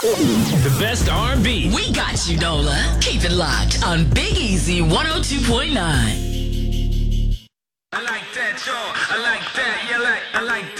The best R&B. We got you, Nola. Keep it locked on Big Easy 102.9. I like that, y'all. I like that. Yeah, I like that.